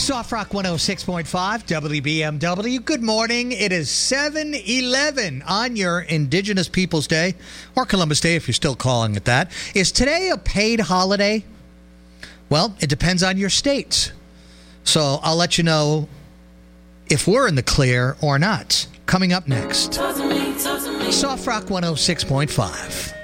Soft Rock 106.5 WBMW. Good morning. It is 7/11 on your Indigenous Peoples Day, or Columbus Day if you're still calling it that. Is today a paid holiday? Well, it depends on your state. So I'll let you know if we're in the clear or not. Coming up next. Soft Rock 106.5.